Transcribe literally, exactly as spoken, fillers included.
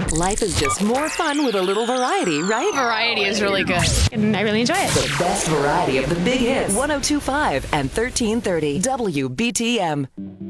Life is just more fun with a little variety, right? Variety is really good, and I really enjoy it. The best variety of the big hits. one oh two point five and thirteen thirty W B T M.